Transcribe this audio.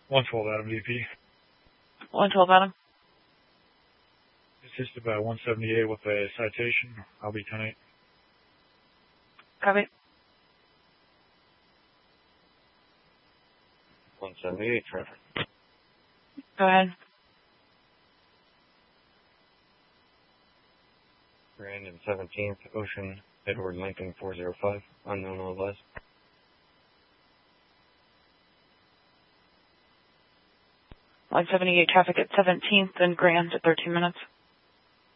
112 Adam VP. 112 Adam. Assisted by 178 with a citation. I'll be 10-8. Copy. 178 traffic. Go ahead. Grand and 17th, Ocean, Edward Lincoln 405, unknown otherwise. 178 traffic at 17th and Grand at 13 minutes.